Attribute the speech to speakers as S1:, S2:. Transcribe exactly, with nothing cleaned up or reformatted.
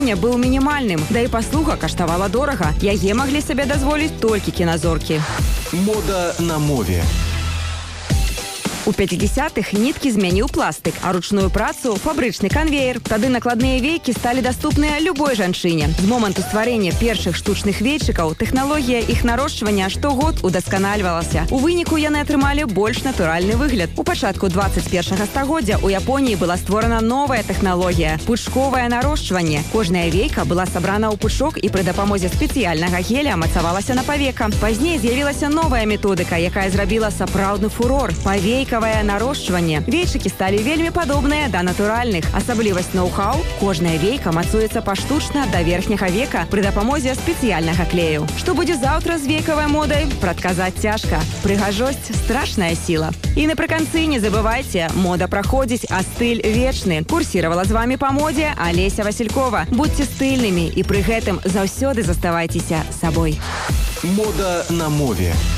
S1: быў мінімальным, да і паслуга каштавала дорага. Яе маглі сабе дазволіць толькі кіназоркі.
S2: Мода на мове.
S1: У пяцідзясятых ніткі змяніў пластык, а ручную працу – фабрычны канвеер. Тады накладныя вейкі сталі даступныя любой жанчыне. З моманту стварэння першых штучных вейчыкаў тэхналогія іх нарошчвання штогод удасканальвалася. У выніку яны атрымалі больш натуральны выгляд. У пачатку дваццаць першага стагоддзя ў Японіі была створана новая тэхналогія – пучковае нарошчванне. Кожная вейка была сабрана ў пучок і пры дапамозе спецыяльнага геля мацавалася на павека. Пазней з'явілася новая методыка, якая зрабіла сапраўдны фурор – павейка. Вейкавае нарошчванне. Вейчыкі сталі вельмі падобныя да натуральных. Асаблівасць ноу-хау – кожная вейка мацуецца паштучна да верхняга века пры дапамозе спецыяльнага клею. Што будзе заўтра з вейкавай модай, прадказаць цяжка. Прыгажосць – страшная сіла. І напрыканцы не забывайце, мода праходзіць, а стыль вечны. Курсіравала з вамі па модзе Алеся Василькова. Будьце стыльнымі і пры гэтым заўсёды заставайцеся сабой.
S2: Мода на мове.